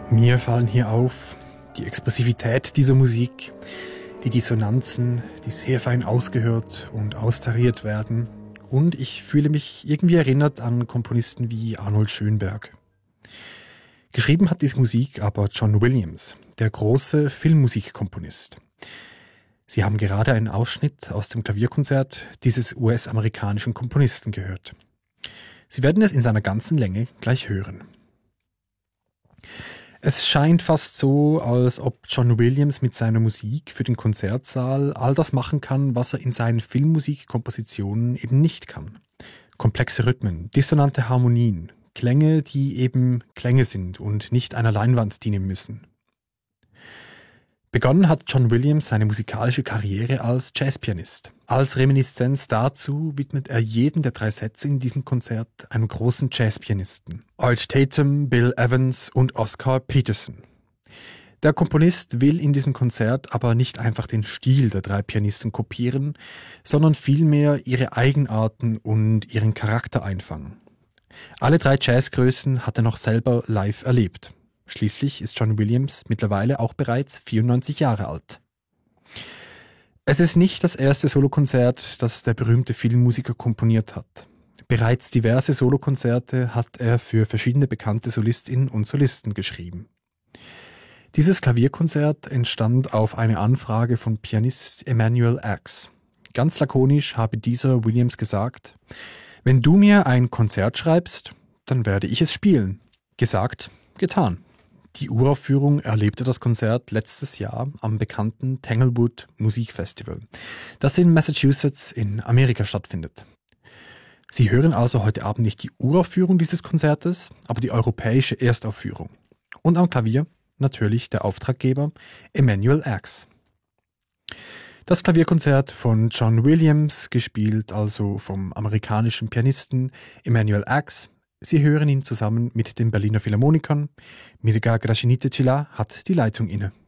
Mir fallen hier auf die Expressivität dieser Musik, die Dissonanzen, die sehr fein ausgehört und austariert werden. Und ich fühle mich irgendwie erinnert an Komponisten wie Arnold Schönberg. Geschrieben hat diese Musik aber John Williams, der große Filmmusikkomponist. Sie haben gerade einen Ausschnitt aus dem Klavierkonzert dieses US-amerikanischen Komponisten gehört. Sie werden es in seiner ganzen Länge gleich hören. Es scheint fast so, als ob John Williams mit seiner Musik für den Konzertsaal all das machen kann, was er in seinen Filmmusikkompositionen eben nicht kann. Komplexe Rhythmen, dissonante Harmonien, Klänge, die eben Klänge sind und nicht einer Leinwand dienen müssen. Begonnen hat John Williams seine musikalische Karriere als Jazzpianist. Als Reminiszenz dazu widmet er jeden der 3 Sätze in diesem Konzert einem großen Jazzpianisten: Art Tatum, Bill Evans und Oscar Peterson. Der Komponist will in diesem Konzert aber nicht einfach den Stil der 3 Pianisten kopieren, sondern vielmehr ihre Eigenarten und ihren Charakter einfangen. Alle 3 Jazzgrößen hat er noch selber live erlebt. Schließlich ist John Williams mittlerweile auch bereits 94 Jahre alt. Es ist nicht das erste Solokonzert, das der berühmte Filmmusiker komponiert hat. Bereits diverse Solokonzerte hat er für verschiedene bekannte Solistinnen und Solisten geschrieben. Dieses Klavierkonzert entstand auf eine Anfrage von Pianist Emanuel Ax. Ganz lakonisch habe dieser Williams gesagt: „Wenn du mir ein Konzert schreibst, dann werde ich es spielen." Gesagt, getan. Die Uraufführung erlebte das Konzert letztes Jahr am bekannten Tanglewood Musikfestival, das in Massachusetts in Amerika stattfindet. Sie hören also heute Abend nicht die Uraufführung dieses Konzertes, aber die europäische Erstaufführung. Und am Klavier natürlich der Auftraggeber Emanuel Ax. Das Klavierkonzert von John Williams, gespielt also vom amerikanischen Pianisten Emanuel Ax. Sie hören ihn zusammen mit den Berliner Philharmonikern. Mirga Gražinytė-Tyla hat die Leitung inne.